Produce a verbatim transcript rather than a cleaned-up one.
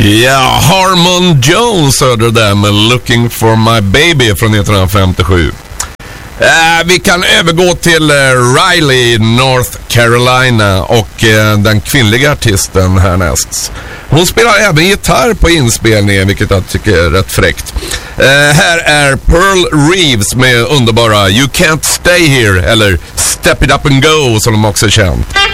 Ja, Harmon Jones hörde det där med Looking for my baby från nittonhundrafemtiosju. Eh, vi kan övergå till eh, Raleigh, North Carolina och eh, den kvinnliga artisten härnäst. Hon spelar även gitarr på inspelningen, vilket jag tycker är rätt fräckt. Eh, här är Pearl Reeves med underbara You Can't Stay Here, eller Step It Up and Go som de också är känt.